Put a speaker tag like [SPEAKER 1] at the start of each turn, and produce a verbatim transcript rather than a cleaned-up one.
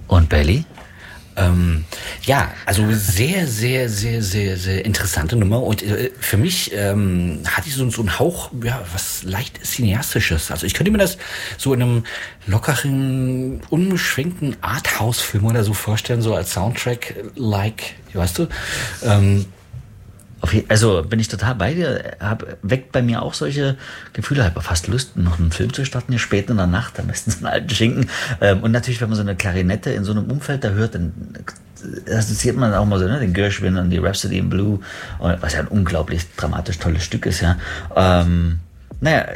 [SPEAKER 1] Und Bailey?
[SPEAKER 2] Ähm, ja, also sehr, sehr, sehr, sehr, sehr interessante Nummer und äh, für mich ähm, hatte ich so, so einen Hauch, ja, was leicht Cineastisches. Also ich könnte mir das so in einem lockeren, unbeschränkten Arthouse-Film oder so vorstellen, so als Soundtrack-like, weißt du? Ähm,
[SPEAKER 1] Okay, also bin ich total bei dir, hab, weckt bei mir auch solche Gefühle, habe fast Lust, noch einen Film zu starten, hier spät in der Nacht, am besten so einen alten Schinken. Ähm, und natürlich, wenn man so eine Klarinette in so einem Umfeld da hört, dann assoziiert man auch mal so, ne, den Gershwin und die Rhapsody in Blue, was ja ein unglaublich dramatisch tolles Stück ist, ja. Ähm, naja,